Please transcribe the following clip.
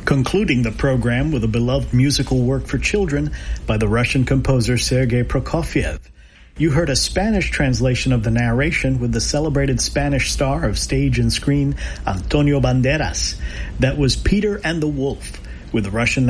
concluding the program with a beloved musical work for children by the Russian composer Sergei Prokofiev. You heard a Spanish translation of the narration with the celebrated Spanish star of stage and screen, Antonio Banderas. That was Peter and the Wolf, with the Russian